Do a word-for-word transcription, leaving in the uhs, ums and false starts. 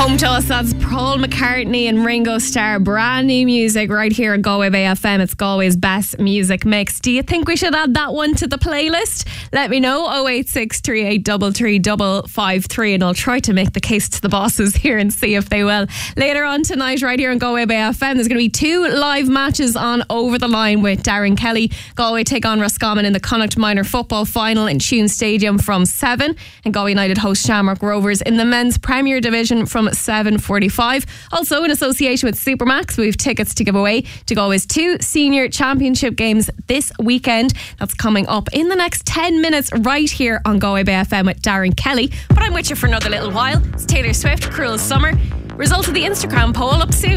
Home to us, that's Paul McCartney and Ringo Starr. Brand new music right here at Galway Bay F M. It's Galway's best music mix. Do you think we should add that one to the playlist? Let me know. oh eight six three eight three three five five three, and I'll try to make the case to the bosses here and see if they will. Later on tonight right here on Galway Bay F M, there's going to be two live matches on Over the Line with Darren Kelly. Galway take on Roscommon in the Connacht Minor Football Final in Tune Stadium from seven, and Galway United host Shamrock Rovers in the Men's Premier Division from seven forty-five. Also in association with Supermax, we have tickets to give away to Galway's two senior championship games this weekend. That's coming up in the next ten minutes right here on Galway Bay F M with Darren Kelly. But I'm with you for another little while. It's Taylor Swift, Cruel Summer. Result of the Instagram poll up soon.